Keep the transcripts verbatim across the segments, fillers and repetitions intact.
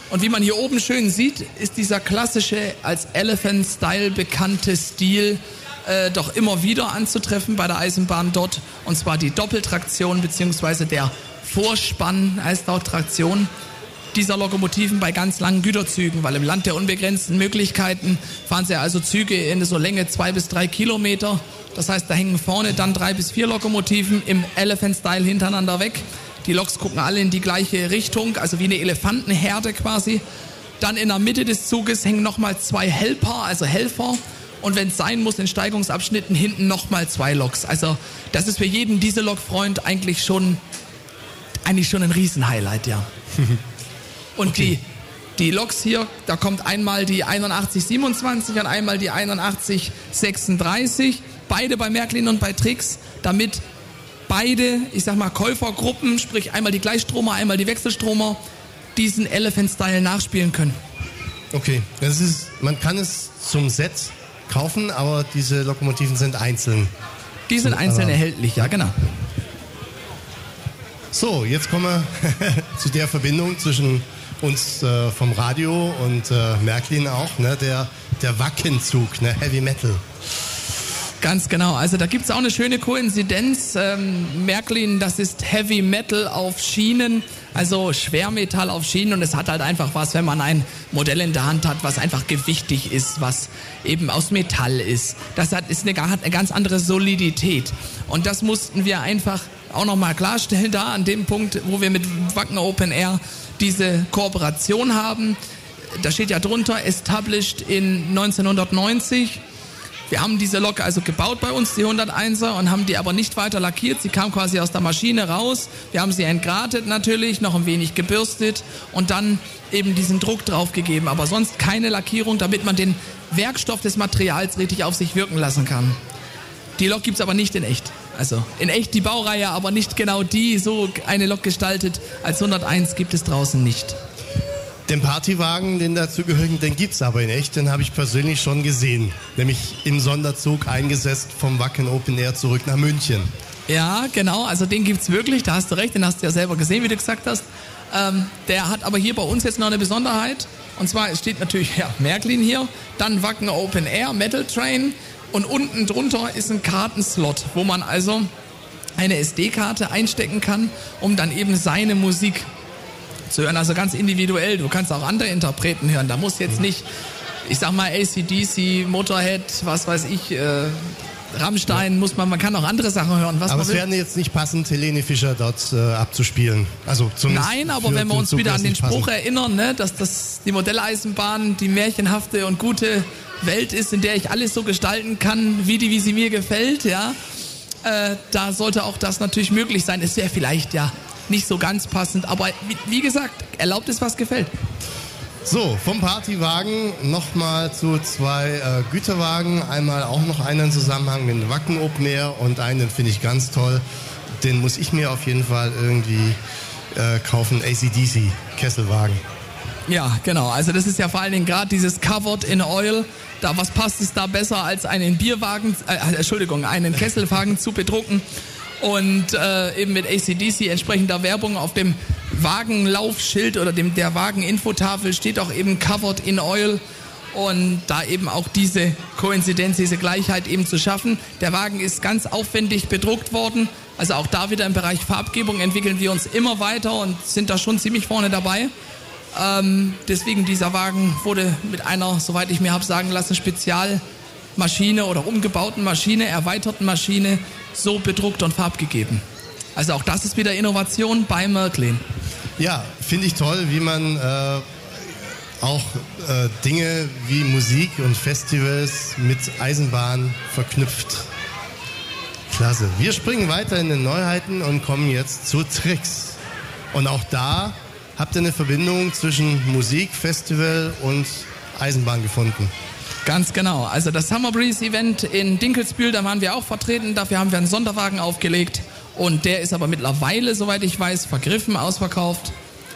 Und wie man hier oben schön sieht, ist dieser klassische, als Elephant-Style bekannte Stil äh, doch immer wieder anzutreffen bei der Eisenbahn dort. Und zwar die Doppeltraktion bzw. der Vorspann heißt auch Traktion dieser Lokomotiven bei ganz langen Güterzügen, weil im Land der unbegrenzten Möglichkeiten fahren sie also Züge in so Länge zwei bis drei Kilometer. Das heißt, da hängen vorne dann drei bis vier Lokomotiven im Elephant-Style hintereinander weg. Die Loks gucken alle in die gleiche Richtung, also wie eine Elefantenherde quasi. Dann in der Mitte des Zuges hängen nochmal zwei Helper, also Helfer. Und wenn es sein muss, in Steigungsabschnitten hinten nochmal zwei Loks. Also das ist für jeden Diesellok-Freund eigentlich schon, eigentlich schon ein Riesenhighlight, ja. Und okay. die, die Loks hier, da kommt einmal die einundachtzig siebenundzwanzig und einmal die einundachtzig sechsunddreißig. Beide bei Märklin und bei Trix, damit beide, ich sag mal, Käufergruppen, sprich einmal die Gleichstromer, einmal die Wechselstromer, diesen Elephant-Style nachspielen können. Okay, das ist, man kann es zum Set kaufen, aber diese Lokomotiven sind einzeln. Die sind einzeln erhältlich, ja genau. So, jetzt kommen wir zu der Verbindung zwischen uns äh, vom Radio und äh, Märklin auch, ne, der, der Wackenzug, ne, Heavy Metal. Ganz genau, also da gibt es auch eine schöne Koinzidenz. Ähm, Märklin, das ist Heavy Metal auf Schienen, also Schwermetall auf Schienen, und es hat halt einfach was, wenn man ein Modell in der Hand hat, was einfach gewichtig ist, was eben aus Metall ist. Das hat, ist eine, hat eine ganz andere Solidität, und das mussten wir einfach auch nochmal klarstellen da an dem Punkt, wo wir mit Wacken Open Air diese Kooperation haben. Da steht ja drunter, established in neunzehnhundertneunzig. Wir haben diese Lok also gebaut bei uns, die hunderteinser, und haben die aber nicht weiter lackiert. Sie kam quasi aus der Maschine raus. Wir haben sie entgratet natürlich, noch ein wenig gebürstet und dann eben diesen Druck drauf gegeben. Aber sonst keine Lackierung, damit man den Werkstoff des Materials richtig auf sich wirken lassen kann. Die Lok gibt's aber nicht in echt. Also in echt die Baureihe, aber nicht genau die, so eine Lok gestaltet als hunderteins gibt es draußen nicht. Den Partywagen, den dazugehörigen, den gibt's aber in echt, den habe ich persönlich schon gesehen. Nämlich im Sonderzug eingesetzt vom Wacken Open Air zurück nach München. Ja, genau, also den gibt's wirklich, da hast du recht, den hast du ja selber gesehen, wie du gesagt hast. Ähm, der hat aber hier bei uns jetzt noch eine Besonderheit. Und zwar steht natürlich ja, Märklin hier, dann Wacken Open Air, Metal Train, und unten drunter ist ein Kartenslot, wo man also eine S D-Karte einstecken kann, um dann eben seine Musik zu hören, also ganz individuell. Du kannst auch andere Interpreten hören. Da muss jetzt nicht, ich sag mal, A C D C, Motorhead, was weiß ich, äh, Rammstein, ja. muss man, man kann auch andere Sachen hören. Was aber man es will. wäre jetzt nicht passend, Helene Fischer dort äh, abzuspielen. Also Nein, aber wenn wir uns wieder an den Spruch erinnern, ne, dass das die Modelleisenbahn die märchenhafte und gute Welt ist, in der ich alles so gestalten kann, wie die, wie sie mir gefällt, ja, äh, da sollte auch das natürlich möglich sein. Es wäre vielleicht ja nicht so ganz passend, aber wie, wie gesagt, erlaubt ist, was gefällt. So, vom Partywagen nochmal zu zwei äh, Güterwagen. Einmal auch noch einen Zusammenhang mit Wacken Open Air und einen finde ich ganz toll. Den muss ich mir auf jeden Fall irgendwie äh, kaufen, A C D C, Kesselwagen. Ja, genau. Also das ist ja vor allen Dingen gerade dieses Covered in Oil. Da, was passt es da besser, als einen Bierwagen, äh, Entschuldigung, einen Kesselwagen zu bedrucken? Und äh, eben mit A C D C entsprechender Werbung auf dem Wagenlaufschild oder dem der Wageninfotafel steht auch eben Covered in Oil, und da eben auch diese Koinzidenz, diese Gleichheit eben zu schaffen. Der Wagen ist ganz aufwendig bedruckt worden, also auch da wieder im Bereich Farbgebung entwickeln wir uns immer weiter und sind da schon ziemlich vorne dabei. Ähm, deswegen dieser Wagen wurde mit einer, soweit ich mir habe sagen lassen, Spezialmaschine oder umgebauten Maschine, erweiterten Maschine so bedruckt und farbgegeben. Also auch das ist wieder Innovation bei Märklin. Ja, finde ich toll, wie man äh, auch äh, Dinge wie Musik und Festivals mit Eisenbahn verknüpft. Klasse. Wir springen weiter in den Neuheiten und kommen jetzt zu Trix. Und auch da habt ihr eine Verbindung zwischen Musik, Festival und Eisenbahn gefunden. Ganz genau. Also das Summer Breeze Event in Dinkelsbühl, da waren wir auch vertreten. Dafür haben wir einen Sonderwagen aufgelegt. Und der ist aber mittlerweile, soweit ich weiß, vergriffen, ausverkauft.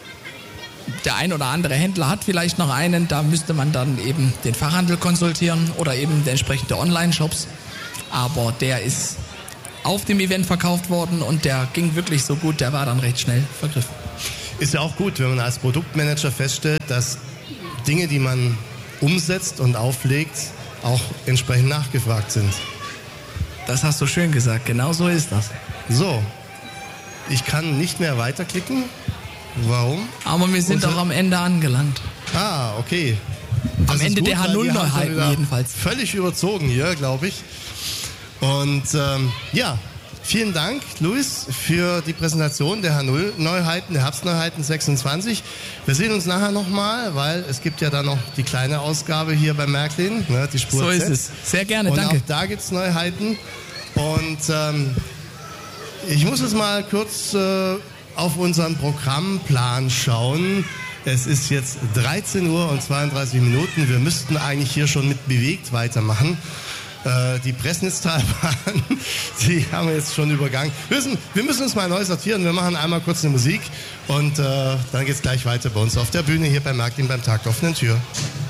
Der ein oder andere Händler hat vielleicht noch einen. Da müsste man dann eben den Fachhandel konsultieren oder eben die entsprechende Online-Shops. Aber der ist auf dem Event verkauft worden und der ging wirklich so gut, der war dann recht schnell vergriffen. ist ja auch gut, wenn man als Produktmanager feststellt, dass Dinge, die man umsetzt und auflegt, auch entsprechend nachgefragt sind. Das hast du schön gesagt, genau so ist das. So, ich kann nicht mehr weiterklicken. Warum? Aber wir sind Und, auch am Ende angelangt. Ah, okay. Das am Ende gut, der H null Neuheiten jedenfalls. Völlig überzogen hier, glaube ich. Und ähm, ja, vielen Dank, Luis, für die Präsentation der H null Neuheiten, der Herbstneuheiten sechsundzwanzig. Wir sehen uns nachher nochmal, weil es gibt ja dann noch die kleine Ausgabe hier bei Märklin, ne, die Spur So ist Z. es. Sehr gerne, und danke. Und auch da gibt es Neuheiten. Und ähm, ich muss jetzt mal kurz äh, auf unseren Programmplan schauen. Es ist jetzt dreizehn Uhr und zweiunddreißig Minuten. Wir müssten eigentlich hier schon mit bewegt weitermachen. Äh, die Pressnitztalbahn, die haben wir jetzt schon übergangen. Wir müssen, wir müssen uns mal neu sortieren. Wir machen einmal kurz eine Musik und äh, dann geht es gleich weiter bei uns auf der Bühne hier bei Märklin beim Tag der offenen Tür.